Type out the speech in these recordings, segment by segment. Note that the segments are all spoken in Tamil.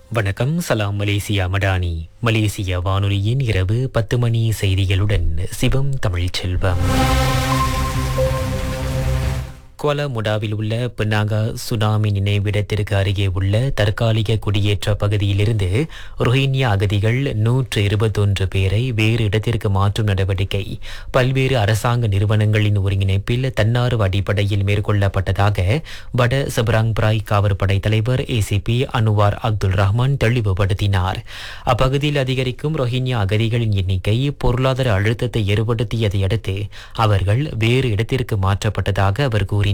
வணக்கம். சலாம் மலேசியா மடானி. மலேசிய வானொலியின் இரவு 10 மணி செய்திகளுடன் சிவம் தமிழ்ச்செல்வம். குவாலா முடாவில் உள்ள பினாங்கா சுனாமி நினைவிடத்திற்கு அருகே உள்ள தற்காலிக குடியேற்ற பகுதியிலிருந்து ரோஹிங்கியா அகதிகள் 121 பேரை வேறு இடத்திற்கு மாற்றும் நடவடிக்கை பல்வேறு அரசாங்க நிறுவனங்களின் ஒருங்கிணைப்பில் தன்னார்வ அடிப்படையில் மேற்கொள்ளப்பட்டதாக வட சபராங் பிராய் காவற்படை தலைவர் ஏசிபி அனுவார் அப்துல் ரஹ்மான் தெளிவுபடுத்தினார். அப்பகுதியில் அதிகரிக்கும் ரோஹிங்கியா அகதிகளின் எண்ணிக்கை பொருளாதார அழுத்தத்தை ஏற்படுத்தியதை அடுத்து அவர்கள் வேறு இடத்திற்கு மாற்றப்பட்டதாக அவர் கூறினார்.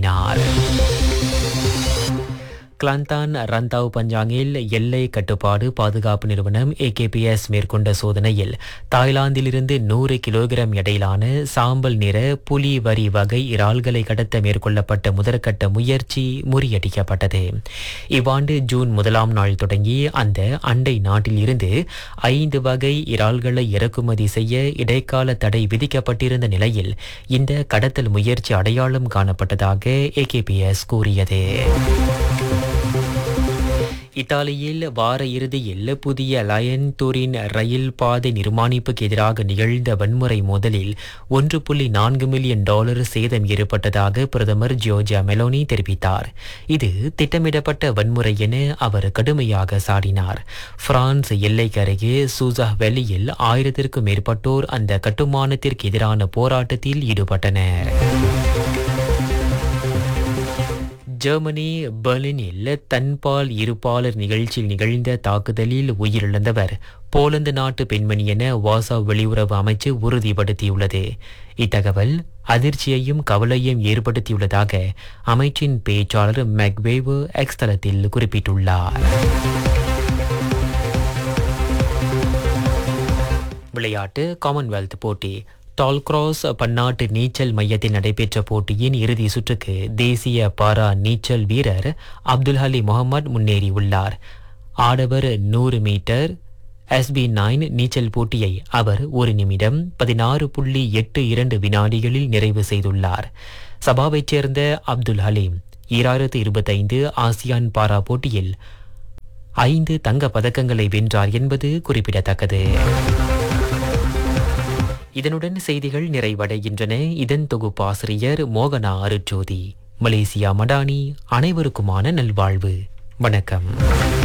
கிளாந்தான் ரந்தாவ் பஞ்சாங்கில் எல்லை கட்டுப்பாடு பாதுகாப்பு நிறுவனம் ஏகேபிஎஸ் மேற்கொண்ட சோதனையில் தாய்லாந்திலிருந்து 100 கிலோகிராம் எடையிலான சாம்பல் நிற புலி வரி வகை இறால்களை கடத்த மேற்கொள்ளப்பட்ட முதற்கட்ட முயற்சி முறியடிக்கப்பட்டது. இவ்வாண்டு ஜூன் 1ஆம் நாள் தொடங்கி அந்த அண்டை நாட்டில் இருந்து 5 வகை இறால்களை இறக்குமதி செய்ய இடைக்கால தடை விதிக்கப்பட்டிருந்த நிலையில் இந்த கடத்தல் முயற்சி அடையாளம் காணப்பட்டதாக ஏகேபிஎஸ் கூறியது. இத்தாலியில் வார இறுதியில் புதிய லயன் டூரின் ரயில் பாதை நிர்மாணிப்புக்கு எதிராக நிகழ்ந்த வன்முறை மோதலில் $1.4 மில்லியன் சேதம் ஏற்பட்டதாக பிரதமர் ஜியோர்ஜியா மெலோனி தெரிவித்தார். இது திட்டமிடப்பட்ட வன்முறை என அவர் கடுமையாக சாடினார். பிரான்ஸ் எல்லைக்கு அருகே சூசா வெளியில் 1000க்கும் மேற்பட்டோர் அந்த கட்டுமானத்திற்கு எதிரான போராட்டத்தில் ஈடுபட்டனர். ஜெர்மனி பெர்லினில் தன்பால் இருபாலர் நிகழ்ச்சியில் நிகழ்ந்த தாக்குதலில் உயிரிழந்தவர் போலந்து நாட்டு பெண்மணி என வாசா வெளியுறவு அமைச்சு உறுதிப்படுத்தியுள்ளது. இத்தகவல் அதிர்ச்சியையும் கவலையும் ஏற்படுத்தியுள்ளதாக அமைச்சின் பேச்சாளர் மெக்வேவ் எக்ஸ் தளத்தில் குறிப்பிட்டுள்ளார். விளையாட்டு. காமன்வெல்த் போட்டி. டால்கிராஸ் பன்னாட்டு நீச்சல் மையத்தில் நடைபெற்ற போட்டியின் இறுதி சுற்றுக்கு தேசிய பாரா நீச்சல் வீரர் அப்துல் ஹலி முகமது முன்னேறியுள்ளார். ஆடவர் 100 மீட்டர் SB9 நீச்சல் போட்டியை அவர் 1 நிமிடம் 16.82 வினாடிகளில் நிறைவு செய்துள்ளார். சபாவைச் சேர்ந்த அப்துல் ஹலீம் 2025 ஆசியான் பாரா போட்டியில் 5 தங்கப் பதக்கங்களை வென்றார் என்பது குறிப்பிடத்தக்கது. இதனுடன் செய்திகள் நிறைவடைகின்றன. இதன் தொகுப்பாசிரியர் மோகனா அருட்ஜோதி. மலேசியா மடானி. அனைவருக்குமான நல்வாழ்வு. வணக்கம்.